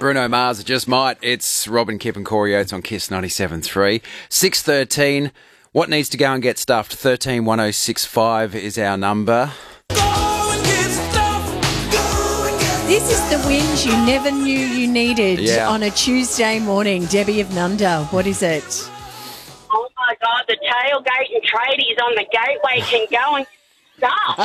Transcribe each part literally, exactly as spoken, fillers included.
Bruno Mars, it just might. It's Robin, Kip and Corey Oates on Kiss ninety-seven three. six thirteen. What needs to go and get stuffed? thirteen one oh six five is our number. This is the whinge you never knew you needed Yeah. on a Tuesday morning. Debbie of Nunda, what is it? Oh my God, the tailgate and tradies on the gateway can go and stop.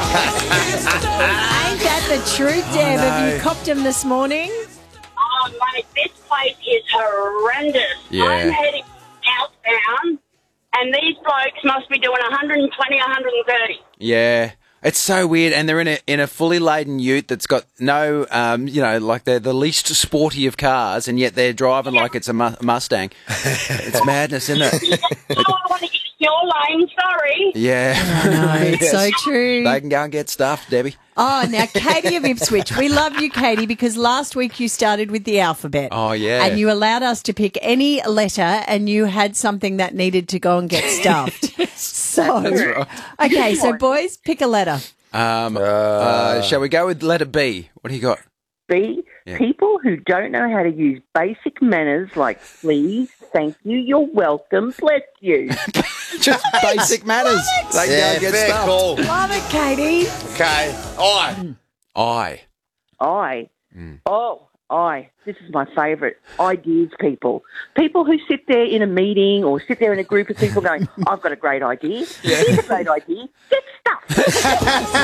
Ain't that the truth, Deb? no. Have you copped them this morning? Oh mate, this place is horrendous. Yeah. I'm heading outbound, and these blokes must be doing one hundred twenty, one hundred thirty. Yeah. It's so weird, and they're in a in a fully laden ute that's got no, um, you know, like they're the least sporty of cars, and yet they're driving like it's a mu- Mustang. It's madness, isn't it? Oh, I want to get in your lane, sorry. Yeah. No, it's so true. They can go and get stuffed, Debbie. Oh, now, Katie of Ipswich. We love you, Katie, because last week you started with the alphabet. Oh, yeah. And you allowed us to pick any letter, and you had something that needed to go and get stuffed. So, That's right. okay, so boys, pick a letter. Um, uh, shall we go with letter B? What do you got? B, Yeah. people who don't know how to use basic manners like please, thank you, you're welcome, bless you. Just basic manners. They can go Yeah, and get fair stuffed. call. Love it, Katie. Okay. I. I. I, oh, I, this is my favourite, ideas people. People who sit there in a meeting or sit there in a group of people going, I've got a great idea. Here's a great idea. Get stuffed.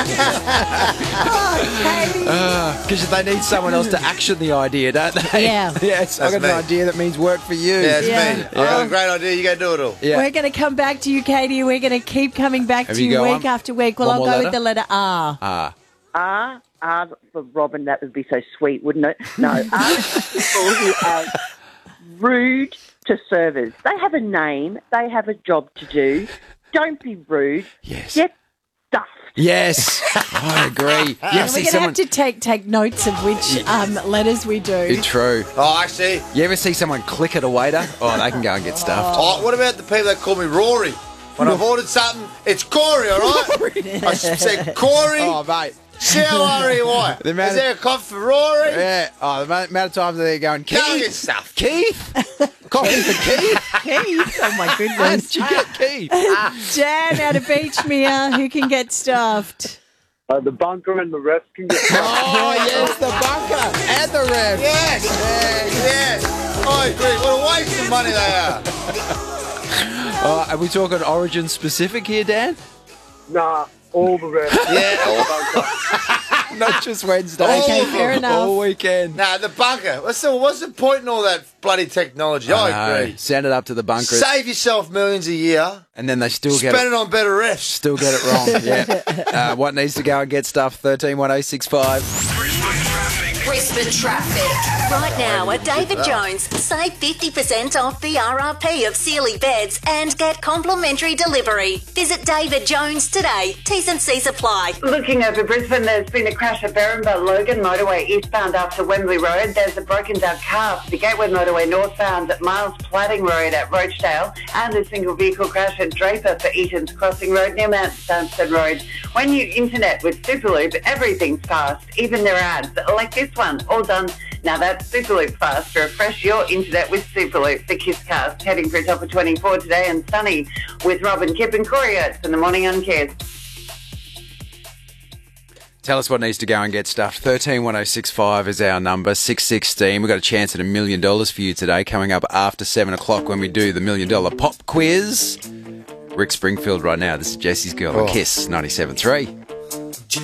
Oh, Katie. Because they need someone else to action the idea, don't they? Yeah. Yes, I've got That's an me. idea that means work for you. Yeah, it's Yeah. me. I've got a great idea. You go do it all. Yeah. We're going to come back to you, Katie. We're going to keep coming back Have to you you got week one? after week. Well, One I'll more go letter? with the letter R. Ah. R, R for Robin, that would be so sweet, wouldn't it? No, R is for people who are rude to servers. They have a name. They have a job to do. Don't be rude. Yes. Get stuffed. Yes. I agree. And Yes, we're going to someone... have to take take notes of which um, letters we do. It's true. Oh, I see. You ever see someone click at a waiter? Oh, they can go and get stuffed. Oh, what about the people that call me Rory? When I've ordered something, it's Corey, all right? I said, Corey, Oh, mate. C L R E Y. The amount Is of- there a coffee for Rory? Yeah. Oh, the amount amount of times they're going, Go and get Keith? stuffed. Keith? Coffee for Keith? Keith. Oh, my How goodness. did you get Keith? Jan out of Beachmere, who can get stuffed? Uh, the bunker and the ref can get Oh, yes, the bunker and the ref. Yes. Yes. I agree. What a waste of money they are. Uh, are we talking origin specific here, Dan? Nah, all the rest. Yeah. Oh, Not just Wednesday. Okay, fair enough. All weekend. nah, the bunker. What's the, what's the point in all that bloody technology? I, know. agree. Send it up to the bunker, Save yourself millions a year. and then they still Spend get it it. on better refs. Still get it wrong. Yeah. Uh, what needs to go and get stuff? Thirteen one zero six five. Brisbane traffic. Right now at David Jones, save fifty percent off the R R P of Sealy beds and get complimentary delivery. Visit David Jones today. T's and C's apply. Looking over Brisbane, there's been a crash at Berrinba Logan motorway eastbound after Wembley Road. There's a broken down car for the Gateway motorway northbound at Miles Platting Road at Rochdale, and a single vehicle crash at Draper for Eaton's Crossing Road near Mount Stansted Road. When you internet with Superloop, everything's fast, even their ads, like this one, all done. Now that's Superloop fast. Refresh your internet with Superloop. The Kisscast heading for a top of twenty-four today and sunny with Robin, Kip and Corey Oates in the morning on Kiss. Tell us what needs to go and get stuffed. thirteen one zero six five is our number. six sixteen. We've got a chance at a million dollars for you today, coming up after seven o'clock when we do the million dollar pop quiz. Rick Springfield right now. This is Jesse's Girl on Kiss ninety-seven three.